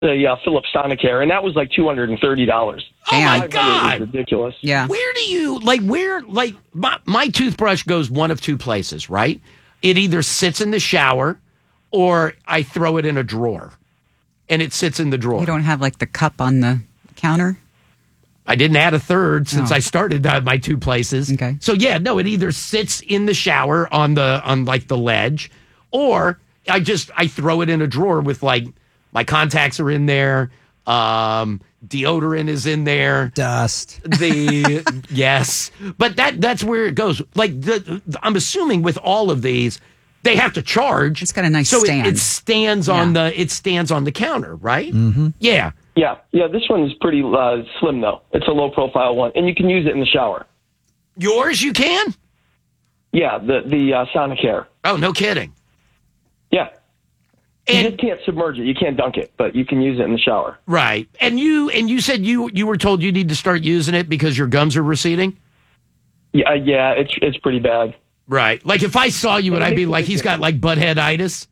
the Philips Sonicare, and that was like $230. Oh my God, ridiculous! Yeah. Where do you my toothbrush goes one of two places, right? It either sits in the shower, or I throw it in a drawer, and it sits in the drawer. You don't have like the cup on the counter? I didn't add a third since I started my two places. Okay. So yeah, no, it either sits in the shower on like the ledge, or I throw it in a drawer with like my contacts are in there, deodorant is in there, dust. Yes, but that's where it goes. Like I'm assuming with all of these, they have to charge. It's got a nice stand. It stands on the counter, right? Mm-hmm. Yeah. Yeah. This one is pretty slim, though. It's a low-profile one, and you can use it in the shower. Yours, you can? Yeah, the Sonicare. Oh, no kidding. Yeah. And you just can't submerge it. You can't dunk it, but you can use it in the shower. Right. And you said you were told you need to start using it because your gums are receding? Yeah, it's pretty bad. Right. Like if I saw you, would I be like, he's got like buttheaditis?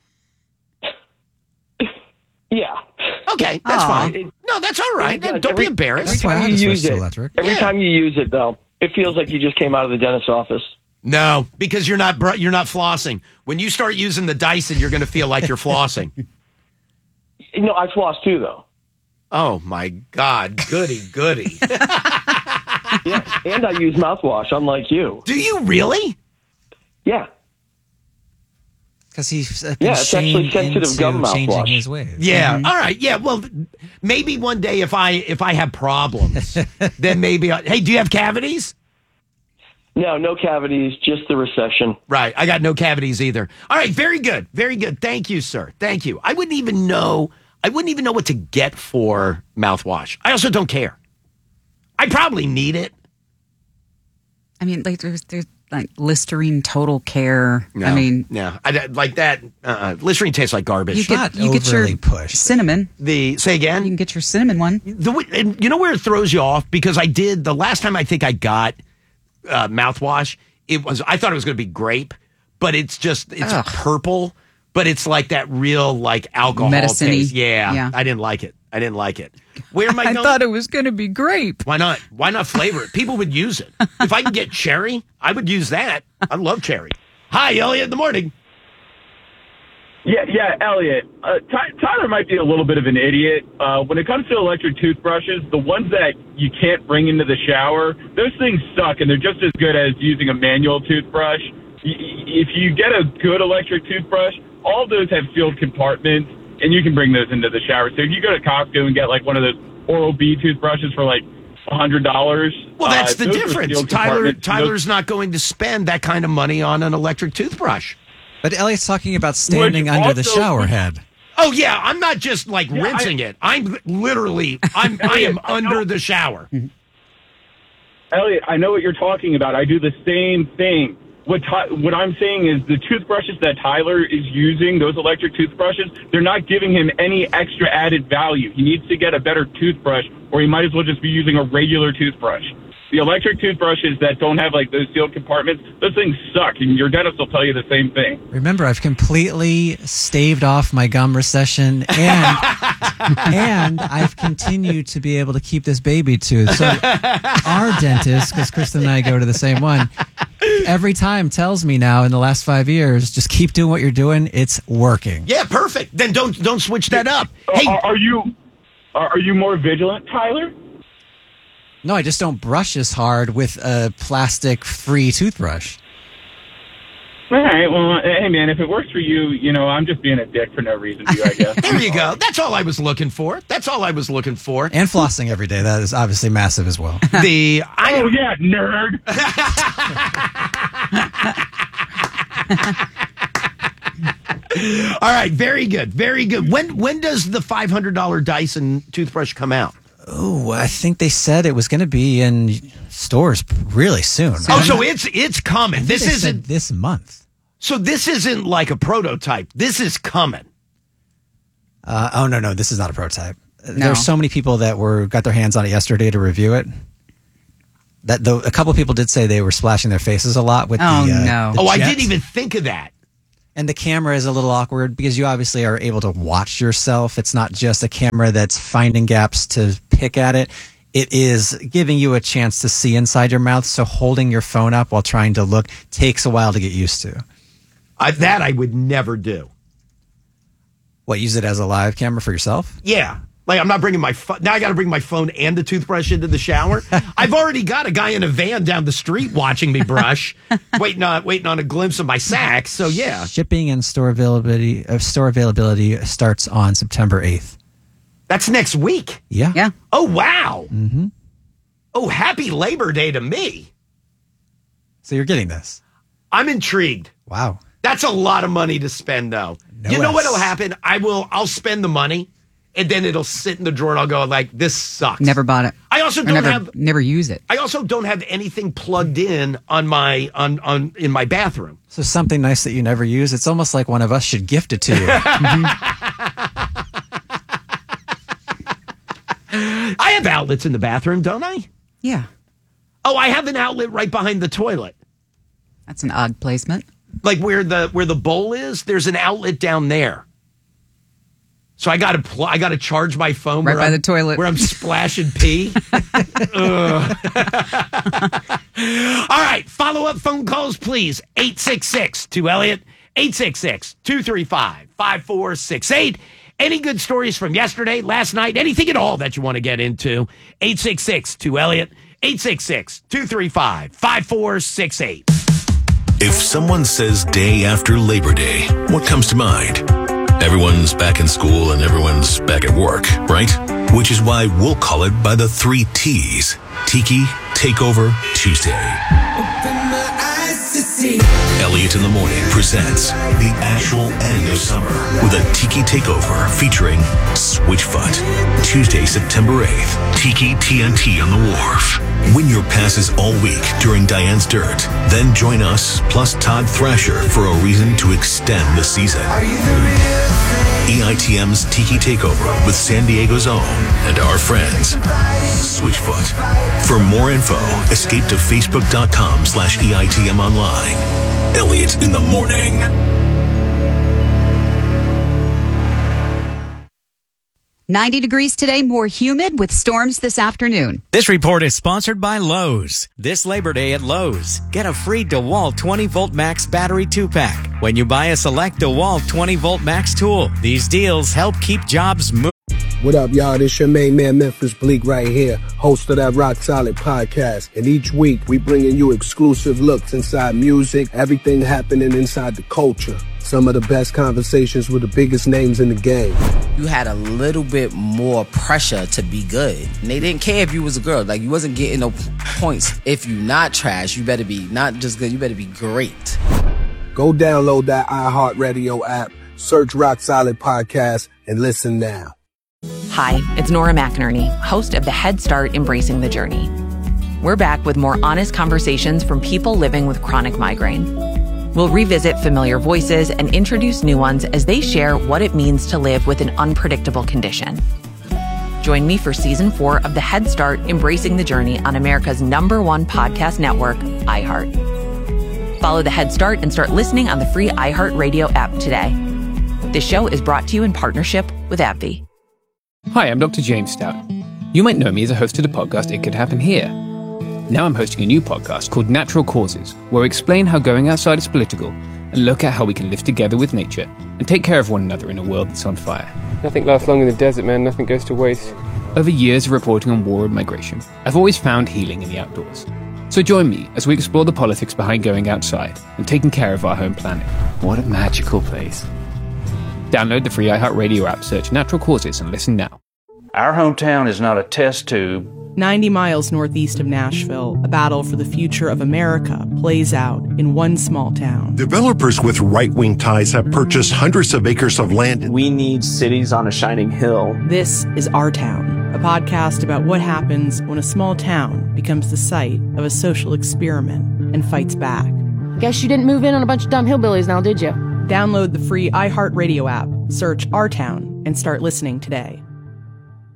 Yeah. Okay, that's fine. No, that's all right. Don't be embarrassed. Every time you use it, time you use it, though, it feels like you just came out of the dentist's office. No, because you're not flossing. When you start using the Dyson, you're going to feel like you're flossing. No, I floss too, though. Oh my God, goody. Yeah, and I use mouthwash, unlike you. Do you really? Yeah. Because he's it's actually sensitive gum changing mouthwash. his ways. Yeah. All right. Yeah. Well, maybe one day if I have problems, then maybe. Hey, do you have cavities? No cavities, just the recession. Right. I got no cavities either. All right. Very good. Very good. Thank you, sir. Thank you. I wouldn't even know what to get for mouthwash. I also don't care. I probably need it. I mean, like there's like Listerine Total Care. No, I mean, no, I like that. Listerine tastes like garbage. You get your cinnamon. Say again. You can get your cinnamon one. And you know where it throws you off? Because the last time I think I got mouthwash, I thought it was going to be grape, but it's purple, but it's like that real like alcohol medicine-y taste. Yeah, I didn't like it. Where am I going? I thought it was going to be grape. Why not? Why not flavor it? People would use it. If I can get cherry, I would use that. I love cherry. Hi, Elliot, in the morning. Yeah, Elliot. Tyler might be a little bit of an idiot. When it comes to electric toothbrushes, the ones that you can't bring into the shower, those things suck, and they're just as good as using a manual toothbrush. If you get a good electric toothbrush, all of those have sealed compartments, and you can bring those into the shower. So if you go to Costco and get like one of those Oral-B toothbrushes for like $100. Well, that's the difference. Tyler's not going to spend that kind of money on an electric toothbrush. But Elliot's talking about standing under the shower head. Oh yeah, I'm not just like rinsing it. I'm literally I am under the shower. Elliot, I know what you're talking about. I do the same thing. What I'm saying is the toothbrushes that Tyler is using, those electric toothbrushes, they're not giving him any extra added value. He needs to get a better toothbrush, or he might as well just be using a regular toothbrush. The electric toothbrushes that don't have like those sealed compartments, those things suck, and your dentist will tell you the same thing. Remember, I've completely staved off my gum recession, and I've continued to be able to keep this baby tooth. So our dentist, because Kristen and I go to the same one, every time tells me now in the last 5 years, just keep doing what you're doing. It's working. Yeah, perfect. Then don't switch that up. Hey, are you more vigilant, Tyler? No, I just don't brush as hard with a plastic-free toothbrush. All right, well, hey, man, if it works for you, I'm just being a dick for no reason to you, I guess. There you go. That's all I was looking for. And flossing every day. That is obviously massive as well. Oh, yeah, nerd. All right, very good, very good. When does the $500 Dyson toothbrush come out? Oh, I think they said it was going to be in stores really soon. So it's coming. This isn't this month. So this isn't like a prototype. This is coming. No, this is not a prototype. No. There are so many people that got their hands on it yesterday to review it. A couple of people did say they were splashing their faces a lot with no. the I jet. didn't even think of that. And the camera is a little awkward because you obviously are able to watch yourself. It's not just a camera that's finding gaps to pick at it. It is giving you a chance to see inside your mouth. So holding your phone up while trying to look takes a while to get used to. That I would never do. What, use it as a live camera for yourself? Yeah. Like, I'm not bringing my phone. Now I got to bring my phone and the toothbrush into the shower. I've already got a guy in a van down the street watching me brush, waiting on a glimpse of my sack. So, yeah. Shipping and store availability starts on September 8th. That's next week. Yeah. Yeah. Oh, wow. Mm-hmm. Oh, happy Labor Day to me. So you're getting this. I'm intrigued. Wow. That's a lot of money to spend, though. You know what'll happen? I'll spend the money. And then it'll sit in the drawer and I'll go like, this sucks. Never bought it. I also never use it. I also don't have anything plugged in on my in my bathroom. So something nice that you never use. It's almost like one of us should gift it to you. I have outlets in the bathroom, don't I? Yeah. Oh, I have an outlet right behind the toilet. That's an odd placement. Like where the bowl is, there's an outlet down there. So I got to charge my phone right by the toilet where I'm splashing pee. All right, follow up phone calls, please. 866-2-ELLIOT, 866-235-5468. Any good stories from yesterday, last night, anything at all that you want to get into? 866-2-ELLIOT, 866-235-5468. If someone says day after Labor Day, what comes to mind? Everyone's back in school and everyone's back at work, right? Which is why we'll call it by the 3 T's. Tiki Takeover Tuesday. Elliot in the Morning presents the actual end of summer with a Tiki Takeover featuring Switchfoot. Tuesday, September 8th, Tiki TNT on the Wharf. Win your passes all week during Diane's Dirt. Then join us, plus Todd Thrasher, for a reason to extend the season. EITM's Tiki Takeover with San Diego's own and our friends, Switchfoot. For more info, escape to facebook.com/EITM online. Elliot in the Morning. $90 degrees today, more humid with storms this afternoon. This report is sponsored by Lowe's. This Labor Day at Lowe's, get a free DeWalt 20-volt max battery 2-pack when you buy a select DeWalt 20-volt max tool. These deals help keep jobs moving. What up, y'all? This your main man, Memphis Bleak, right here, host of that Rock Solid podcast. And each week, we bringing you exclusive looks inside music, everything happening inside the culture. Some of the best conversations with the biggest names in the game. You had a little bit more pressure to be good. And they didn't care if you was a girl. Like, you wasn't getting no points. If you not trash, you better be not just good, you better be great. Go download that iHeartRadio app, search Rock Solid Podcast, and listen now. Hi, it's Nora McInerney, host of the Head Start Embracing the Journey. We're back with more honest conversations from people living with chronic migraine. We'll revisit familiar voices and introduce new ones as they share what it means to live with an unpredictable condition. Join me for Season 4 of the Head Start Embracing the Journey on America's #1 podcast network, iHeart. Follow the Head Start and start listening on the free iHeartRadio app today. This show is brought to you in partnership with AbbVie. Hi, I'm Dr. James Stout. You might know me as a host of the podcast It Could Happen Here. Now I'm hosting a new podcast called Natural Causes, where I explain how going outside is political and look at how we can live together with nature and take care of one another in a world that's on fire. Nothing lasts long in the desert, man. Nothing goes to waste. Over years of reporting on war and migration, I've always found healing in the outdoors. So join me as we explore the politics behind going outside and taking care of our home planet. What a magical place. Download the free iHeartRadio app, search Natural Causes, and listen now. Our hometown is not a test tube. 90 miles northeast of Nashville, a battle for the future of America plays out in one small town. Developers with right-wing ties have purchased hundreds of acres of land. We need cities on a shining hill. This is Our Town, a podcast about what happens when a small town becomes the site of a social experiment and fights back. Guess you didn't move in on a bunch of dumb hillbillies now, did you? Download the free iHeartRadio app, search Our Town, and start listening today.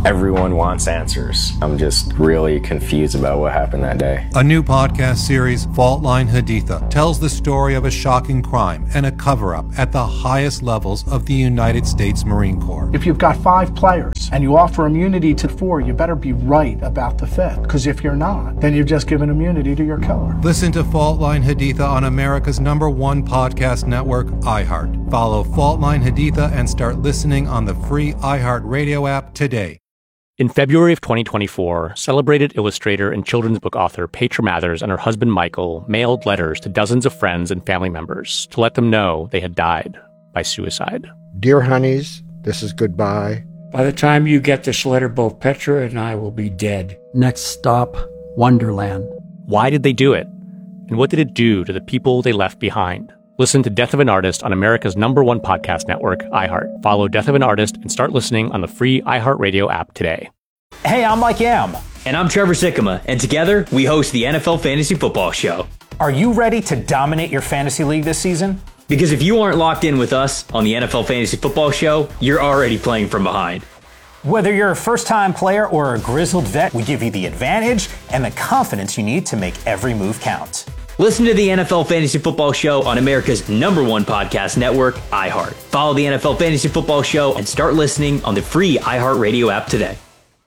Everyone wants answers. I'm just really confused about what happened that day. A new podcast series, Fault Line Haditha, tells the story of a shocking crime and a cover-up at the highest levels of the United States Marine Corps. If you've got 5 players and you offer immunity to 4, you better be right about the 5th. Because if you're not, then you've just given immunity to your killer. Listen to Fault Line Haditha on America's #1 podcast network, iHeart. Follow Fault Line Haditha and start listening on the free iHeart Radio app today. In February of 2024, celebrated illustrator and children's book author Petra Mathers and her husband Michael mailed letters to dozens of friends and family members to let them know they had died by suicide. Dear honeys, this is goodbye. By the time you get this letter, both Petra and I will be dead. Next stop, Wonderland. Why did they do it? And what did it do to the people they left behind? Listen to Death of an Artist on America's #1 podcast network, iHeart. Follow Death of an Artist and start listening on the free iHeartRadio app today. Hey, I'm Mike Yam. And I'm Trevor Sikkema. And together, we host the NFL Fantasy Football Show. Are you ready to dominate your fantasy league this season? Because if you aren't locked in with us on the NFL Fantasy Football Show, you're already playing from behind. Whether you're a first-time player or a grizzled vet, we give you the advantage and the confidence you need to make every move count. Listen to the NFL Fantasy Football Show on America's #1 podcast network, iHeart. Follow the NFL Fantasy Football Show and start listening on the free iHeartRadio app today.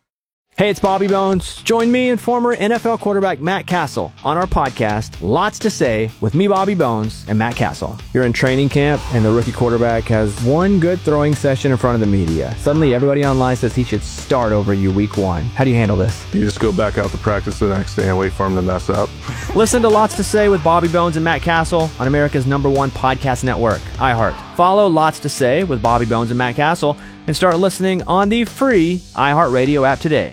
Hey, it's Bobby Bones. Join me and former NFL quarterback Matt Castle on our podcast, Lots to Say, with me, Bobby Bones, and Matt Castle. You're in training camp, and the rookie quarterback has one good throwing session in front of the media. Suddenly, everybody online says he should start over you week 1. How do you handle this? You just go back out to practice the next day and wait for him to mess up. Listen to Lots to Say with Bobby Bones and Matt Castle on America's #1 podcast network, iHeart. Follow Lots to Say with Bobby Bones and Matt Castle and start listening on the free iHeartRadio app today.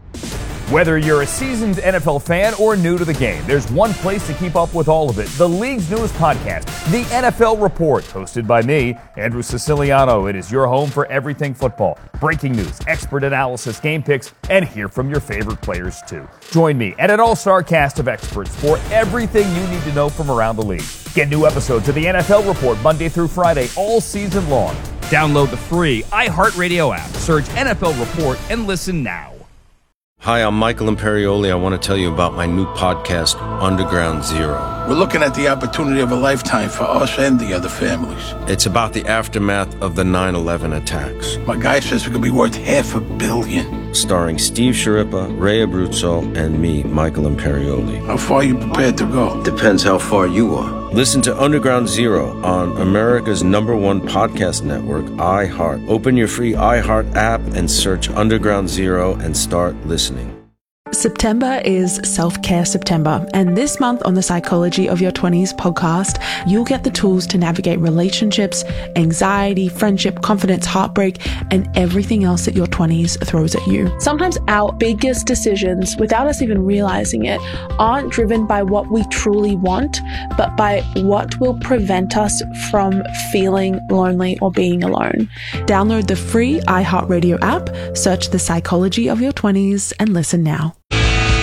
Whether you're a seasoned NFL fan or new to the game, there's one place to keep up with all of it. The league's newest podcast, The NFL Report, hosted by me, Andrew Siciliano. It is your home for everything football. Breaking news, expert analysis, game picks, and hear from your favorite players too. Join me and an all-star cast of experts for everything you need to know from around the league. Get new episodes of The NFL Report Monday through Friday all season long. Download the free iHeartRadio app. Search NFL Report and listen now. Hi, I'm Michael Imperioli. I want to tell you about my new podcast, Underground Zero. We're looking at the opportunity of a lifetime for us and the other families. It's about the aftermath of the 9/11 attacks. My guy says it could be worth $500 million. Starring Steve Sciarippa, Ray Abruzzo, and me, Michael Imperioli. How far are you prepared to go? Depends how far you are. Listen to Underground Zero on America's #1 podcast network, iHeart. Open your free iHeart app and search Underground Zero and start listening. September is Self-Care September, and this month on the Psychology of Your 20s podcast, you'll get the tools to navigate relationships, anxiety, friendship, confidence, heartbreak, and everything else that your 20s throws at you. Sometimes our biggest decisions, without us even realizing it, aren't driven by what we truly want, but by what will prevent us from feeling lonely or being alone. Download the free iHeartRadio app, search the Psychology of Your 20s, and listen now.